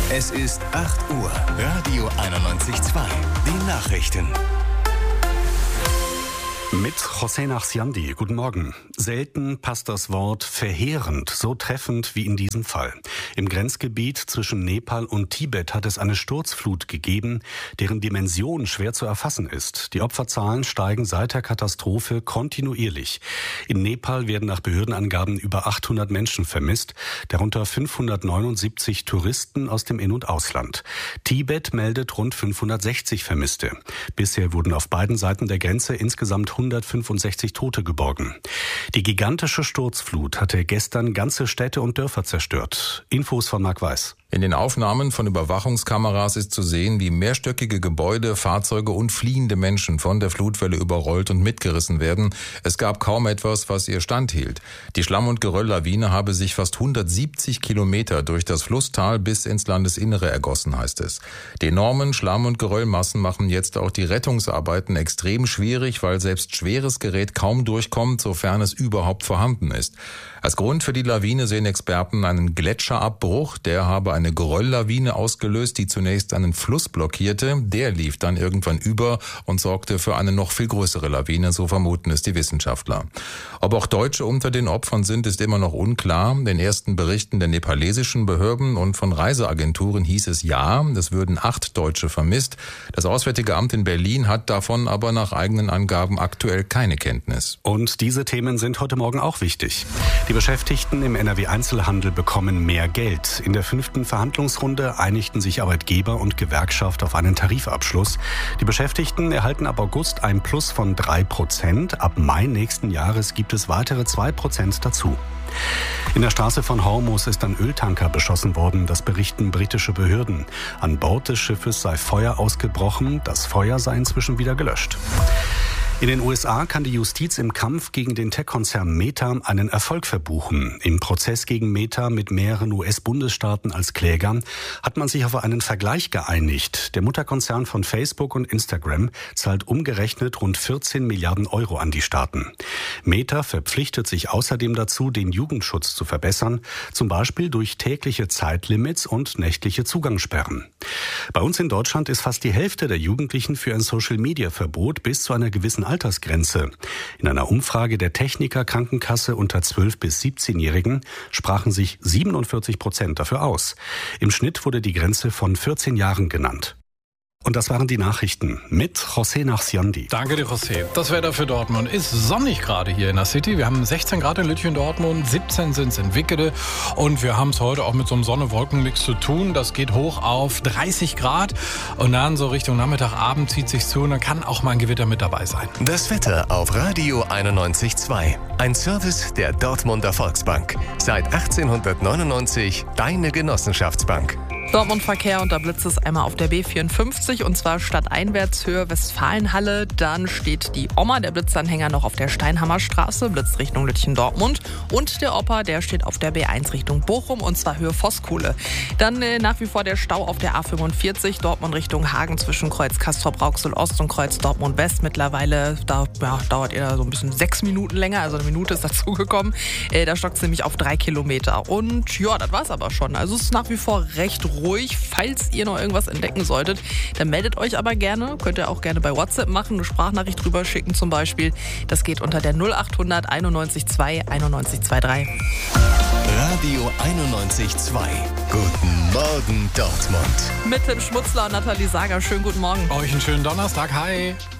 Es ist 8 Uhr. Radio 91.2. Die Nachrichten. Mit José Nachsiandi. Guten Morgen. Selten passt das Wort verheerend so treffend wie in diesem Fall. Im Grenzgebiet zwischen Nepal und Tibet hat es eine Sturzflut gegeben, deren Dimension schwer zu erfassen ist. Die Opferzahlen steigen seit der Katastrophe kontinuierlich. In Nepal werden nach Behördenangaben über 800 Menschen vermisst, darunter 579 Touristen aus dem In- und Ausland. Tibet meldet rund 560 Vermisste. Bisher wurden auf beiden Seiten der Grenze insgesamt 165 Tote geborgen. Die gigantische Sturzflut hatte gestern ganze Städte und Dörfer zerstört. Infos von Marc Weiß. In den Aufnahmen von Überwachungskameras ist zu sehen, wie mehrstöckige Gebäude, Fahrzeuge und fliehende Menschen von der Flutwelle überrollt und mitgerissen werden. Es gab kaum etwas, was ihr standhielt. Die Schlamm- und Gerölllawine habe sich fast 170 Kilometer durch das Flusstal bis ins Landesinnere ergossen, heißt es. Die enormen Schlamm- und Geröllmassen machen jetzt auch die Rettungsarbeiten extrem schwierig, weil selbst schweres Gerät kaum durchkommt, sofern es überhaupt vorhanden ist. Als Grund für die Lawine sehen Experten einen Gletscherabbruch, der habe eine Gerölllawine ausgelöst, die zunächst einen Fluss blockierte. Der lief dann irgendwann über und sorgte für eine noch viel größere Lawine, so vermuten es die Wissenschaftler. Ob auch Deutsche unter den Opfern sind, ist immer noch unklar. Den ersten Berichten der nepalesischen Behörden und von Reiseagenturen hieß es ja, es würden 8 Deutsche vermisst. Das Auswärtige Amt in Berlin hat davon aber nach eigenen Angaben aktuell keine Kenntnis. Und diese Themen sind heute Morgen auch wichtig. Die Beschäftigten im NRW-Einzelhandel bekommen mehr Geld. In der 5. Verhandlungsrunde einigten sich Arbeitgeber und Gewerkschaft auf einen Tarifabschluss. Die Beschäftigten erhalten ab August ein Plus von 3%. Ab Mai nächsten Jahres gibt es weitere 2% dazu. In der Straße von Hormuz ist ein Öltanker beschossen worden, das berichten britische Behörden. An Bord des Schiffes sei Feuer ausgebrochen, das Feuer sei inzwischen wieder gelöscht. In den USA kann die Justiz im Kampf gegen den Tech-Konzern Meta einen Erfolg verbuchen. Im Prozess gegen Meta mit mehreren US-Bundesstaaten als Kläger hat man sich auf einen Vergleich geeinigt. Der Mutterkonzern von Facebook und Instagram zahlt umgerechnet rund 14 Milliarden Euro an die Staaten. Meta verpflichtet sich außerdem dazu, den Jugendschutz zu verbessern, zum Beispiel durch tägliche Zeitlimits und nächtliche Zugangssperren. Bei uns in Deutschland ist fast die Hälfte der Jugendlichen für ein Social-Media-Verbot bis zu einer gewissen Altersgrenze. In einer Umfrage der Techniker Krankenkasse unter 12- bis 17-Jährigen sprachen sich 47% dafür aus. Im Schnitt wurde die Grenze von 14 Jahren genannt. Und das waren die Nachrichten mit José Nachsiandi. Danke dir, José. Das Wetter für Dortmund ist sonnig gerade hier in der City. Wir haben 16 Grad in Lüttich und Dortmund, 17 sind es in Wickede. Und wir haben es heute auch mit so einem Sonne-Wolken-Mix zu tun. Das geht hoch auf 30 Grad. Und dann so Richtung Nachmittag, Abend zieht sich zu. Und dann kann auch mal ein Gewitter mit dabei sein. Das Wetter auf Radio 91.2. Ein Service der Dortmunder Volksbank. Seit 1899 deine Genossenschaftsbank. Dortmund-Verkehr, und da blitzt es einmal auf der B54 und zwar stadteinwärts Höhe Westfalenhalle. Dann steht die Oma, der Blitzanhänger, noch auf der Steinhammerstraße, blitzt Richtung Lütchen-Dortmund. Und der Opa, der steht auf der B1 Richtung Bochum und zwar Höhe Voskuhle. Dann nach wie vor der Stau auf der A45, Dortmund Richtung Hagen zwischen Kreuz Castrop-Rauxel-Ost und Kreuz Dortmund-West. Mittlerweile dauert ihr so ein bisschen 6 Minuten länger, also eine Minute ist dazugekommen. Da stockt es nämlich auf 3 Kilometer. Und ja, das war's aber schon. Also es ist nach wie vor recht ruhig. Falls ihr noch irgendwas entdecken solltet, dann meldet euch aber gerne. Könnt ihr auch gerne bei WhatsApp machen, eine Sprachnachricht drüber schicken zum Beispiel. Das geht unter der 0800 91 2 91 23. Radio 91.2. Guten Morgen, Dortmund. Mit Tim Schmutzler und Nathalie Sager. Schönen guten Morgen. Euch einen schönen Donnerstag. Hi.